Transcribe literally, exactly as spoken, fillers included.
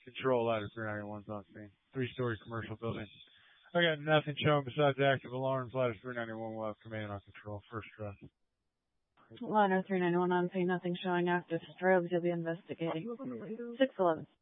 Control ladder three ninety-one's on scene. Three-story commercial building. I got nothing showing besides active alarms. Ladder three ninety-one will have command on control. First trust. Ladder three ninety-one on scene. Nothing showing active strobes. You'll be investigating. six eleven.